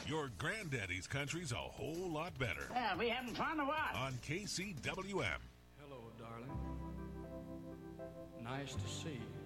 Your granddaddy's country's a whole lot better. Yeah, we having fun or what? On KCWM. Hello, darling. Nice to see you.